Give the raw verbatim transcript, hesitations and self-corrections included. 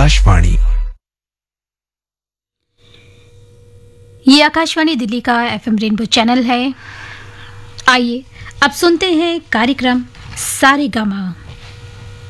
आकाशवाणी। ये आकाशवाणी दिल्ली का FM rainbow channel है। आइए अब सुनते हैं कार्यक्रम सारेगामा।